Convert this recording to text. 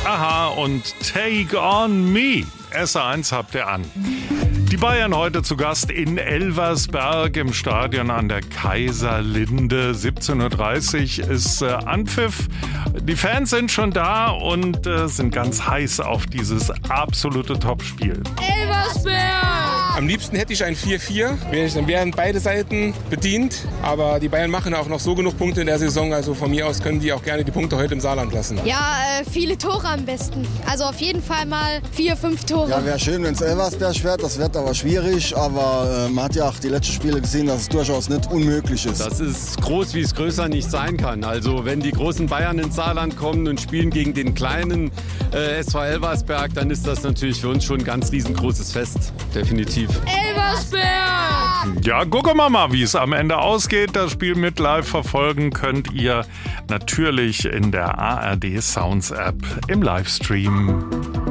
Aha und Take on Me. SR1 habt ihr an. Die Bayern heute zu Gast in Elversberg im Stadion an der Kaiserlinde. 17.30 Uhr ist Anpfiff. Die Fans sind schon da und sind ganz heiß auf dieses absolute Topspiel. Elversberg! Am liebsten hätte ich ein 4-4. Dann wären beide Seiten bedient. Aber die Bayern machen auch noch so genug Punkte in der Saison. Also von mir aus können die auch gerne die Punkte heute im Saarland lassen. Ja, viele Tore am besten. Also auf jeden Fall mal 4-5 Tore. Ja, wäre schön, wenn es Elversberg wird. Das wird aber schwierig. Aber man hat ja auch die letzten Spiele gesehen, dass es durchaus nicht unmöglich ist. Das ist groß, wie es größer nicht sein kann. Also wenn die großen Bayern ins Saarland kommen und spielen gegen den kleinen SV Elversberg, dann ist das natürlich für uns schon ein ganz riesengroßes Fest. Definitiv. Elversberg! Ja, gucken wir mal, wie es am Ende ausgeht. Das Spiel mit live verfolgen könnt ihr natürlich in der ARD Sounds App im Livestream.